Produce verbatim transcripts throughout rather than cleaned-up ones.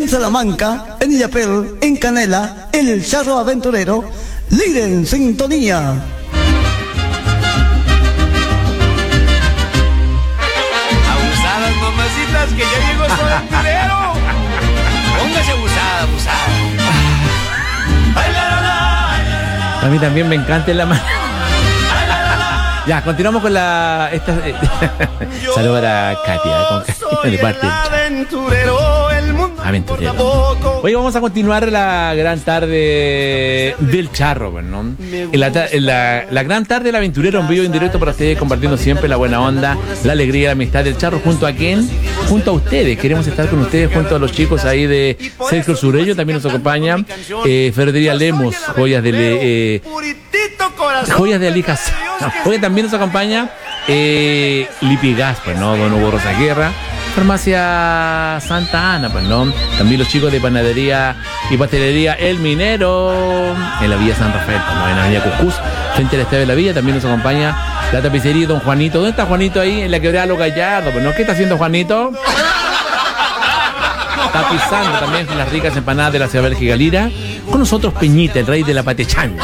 en Salamanca, en Illapel, en Canela, El Charro Aventurero, líder en sintonía. Abusadas, mamacitas, que ya llegó su aventurero. Póngase abusada, abusada. A mí también me encanta la mano. Ya, continuamos con la... Esta, eh, saludos para Katia, con Katia de parte del aventurero, el mundo aventurero. Hoy vamos a continuar la gran tarde del charro, ¿no? En la, en la, la gran tarde del aventurero en vivo y en directo para ustedes, compartiendo siempre la buena onda, la alegría, la amistad del charro. ¿Junto a quién? Junto a ustedes. Queremos estar con ustedes, junto a los chicos ahí de Sergio Surello. También nos acompaña eh, Ferretería Lemos, joyas de... Eh, joyas de Alijas. Hoy también nos acompaña eh, Lipigas, pues no, Don Hugo Rosaguerra, Farmacia Santa Ana, pues no, también los chicos de Panadería y Pastelería El Minero en la Villa San Rafael, pues no, en la Avenida Cuscús, frente al Estadio de la Villa. También nos acompaña la tapicería Don Juanito. ¿Dónde está Juanito ahí? En la Quebrada Los Gallardos, pues no, ¿qué está haciendo Juanito? Tapizando también las ricas empanadas de la ciudad Bélgica Lira. Con nosotros Peñita, el rey de la patechanga.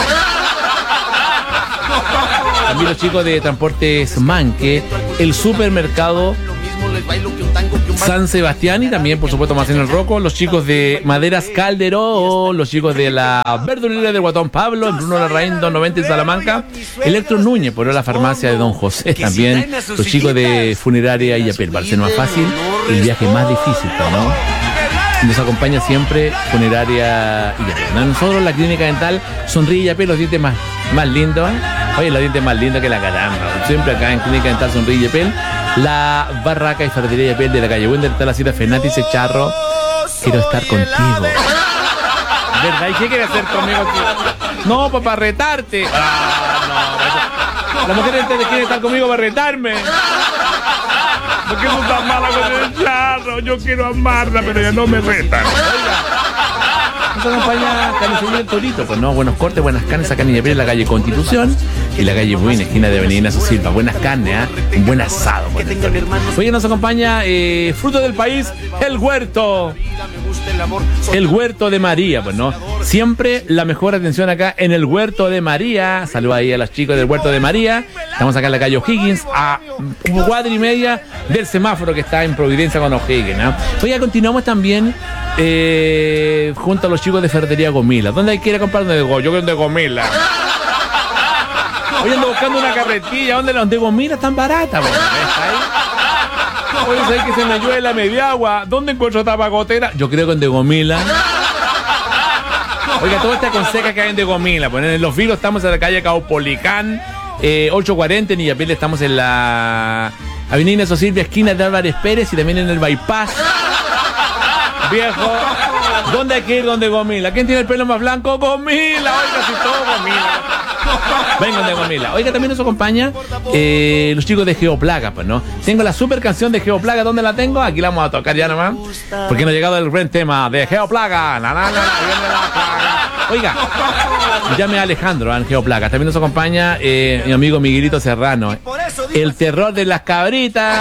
También los chicos de Transportes Manque, el supermercado San Sebastián y también, por supuesto, más en el Roco, los chicos de Maderas Calderón, los chicos de la verdulería del Guatón Pablo, en Bruno Larraín, dos noventa en Salamanca, Electro Núñez, por la farmacia de Don José, también los chicos de Funeraria Illapel. Para ser más fácil, el viaje más difícil, ¿no? Nos acompaña siempre Funeraria Illapel. Nosotros, la clínica dental Sonríe Illapel, los dientes más, más lindos. Oye, los dientes más lindos que la caramba. Siempre acá en Clínica Dental Sonríe Illapel. La barraca y ferretería Illapel de la calle Wender, está la cita Fernati, ese charro. Quiero estar contigo. ¿Verdad? ¿Y qué quieres hacer conmigo? No, pues para retarte. Ah, no. La mujer quiere estar conmigo para retarme. ¿Por qué no estás mala con el charro? Yo quiero amarla, pero ella no me reta. Nos acompaña Carnicería El Torito, pues no, buenos cortes, buenas carnes acá en Illapel, en la calle Constitución y la calle Buena, esquina de Avenida Ignacio Silva. Buenas carnes, ¿eh? Un buen asado. Hoy nos acompaña eh, Fruto del País, El Huerto. El Huerto de María, pues no. Siempre la mejor atención acá en el Huerto de María. Saludos ahí a los chicos del Huerto de María. Estamos acá en la calle O'Higgins, a un cuadra y media del semáforo que está en Providencia con O'Higgins, ¿no? Hoy ya continuamos también eh, junto a los chicos de Ferretería Gomila. ¿Dónde hay que ir a comprar? ¿Dónde? Yo quiero de Gomila. Hoy ando buscando una carretilla. ¿Dónde las de Gomila están baratas? Bueno, ahí. Oye, ¿sabes que se me llueve la media agua? ¿Dónde encuentro tapagotera? Yo creo que en de Gomila. Oiga, todo esta conseja que hay en de Gomila. Pues en Los Vilos estamos en la calle Caupolicán, eh, ochocientos cuarenta. En Illapel estamos en la Avenida Ignacio Silva, esquina de Álvarez Pérez, y también en el bypass. Viejo, ¿dónde hay que ir? ¿Dónde Gomila? ¿Quién tiene el pelo más blanco? Gomila, oiga, si todo Gomila. Vengan de Gomila. Oiga, también nos acompaña eh, los chicos de Geoplaga, pues, ¿no? Tengo la super canción de Geoplaga. ¿Dónde la tengo? Aquí la vamos a tocar ya nomás, porque nos ha llegado el gran tema de Geoplaga. La, la, la, la, oiga, llame a Alejandro, en Geoplaga. También nos acompaña eh, mi amigo Miguelito Serrano, el terror de las cabritas.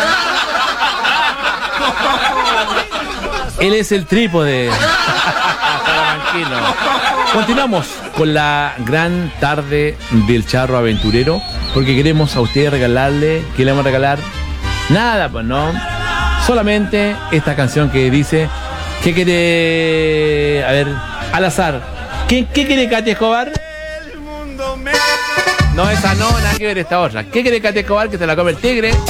Él es el trípode. Tranquilo. Continuamos con la gran tarde del charro aventurero, porque queremos a ustedes regalarle. ¿Qué le vamos a regalar? Nada, pues no. Solamente esta canción que dice, ¿qué quiere? A ver, al azar. ¿Qué, qué quiere Katia Escobar? No, esa no, nada que ver esta otra. ¿Qué quiere Katia Escobar? Que se la come el tigre.